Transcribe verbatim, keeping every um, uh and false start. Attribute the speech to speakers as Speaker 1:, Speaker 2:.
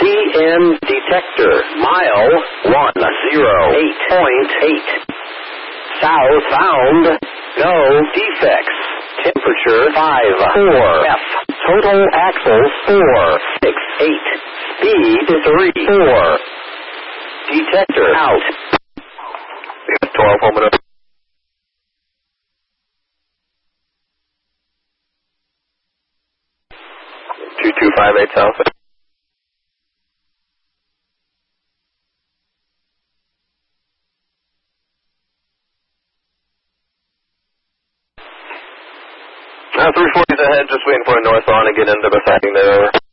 Speaker 1: N detector, mile one zero eight point eight. South found, no defects. Temperature five four F. Total axles four six eight. Speed three four. Detector out.
Speaker 2: twelve, one minute. two two five eight south. Uh, three forty's ahead, just waiting for a north on to get into the sighting there, over.